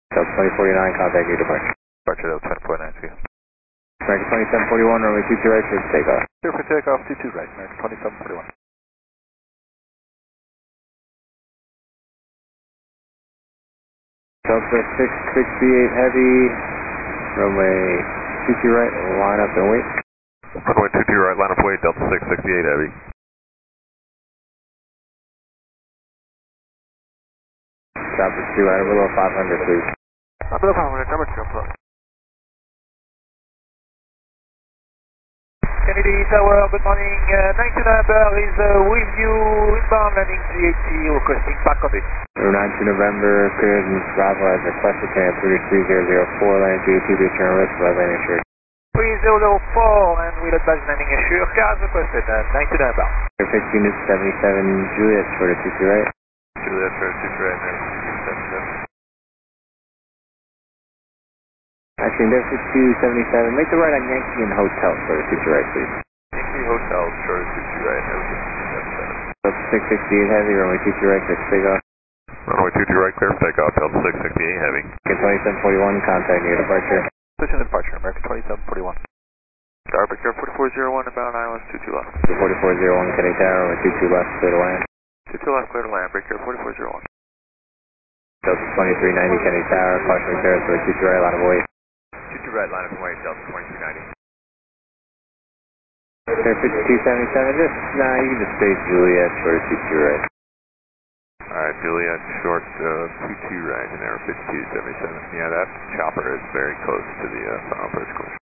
Delta 2049, contact your departure. Departure Delta 2049, American 2741, runway 22 right, clear for takeoff. Clear for takeoff, 22 right, American 2741. Delta 668 heavy, runway 22 right, line up and wait. Runway 22 right, line up wait, Delta 668 heavy. Stop at 2 right, below 500 please. Below 500, number 2, below. Kennedy Tower, good morning. 92 November is with you, inbound landing GAT, requesting back on it. 92 November, cleared and Bravo as requested, can 3004, landing GAT, return risk, flight landing assured. 3004, and we'll advise landing assured, cars requested, 92 November. 1577 Juliet, short of 22 right. Juliet, short of 22 right, 1577. Actually, there's 6277. Make the right on Yankee and Hotel, short of 22 right, please. Yankee Hotel, short of 22 right, 1577. Delta 668 heavy, runway 22 right, clear for takeoff. Runway 22 right, clear for takeoff, Delta 668 heavy. American 2741, contact your departure. Position departure, American 2741. Starboard, Air 4401, inbound ILS 22 left. 4401, Kennedy Tower, runway 22 left, clear to land. 22 left, clear to land, break Air 4401. Delta 2390, Kennedy Tower, caution repairs, runway 22 right, line of wait. 22 right, line of wait, Delta 2390. Air 5277, you can just stay Juliet, short of 22 right. Alright, Juliet, short 22 right, and Air 5277. Yeah, that chopper is very close to the final approach course.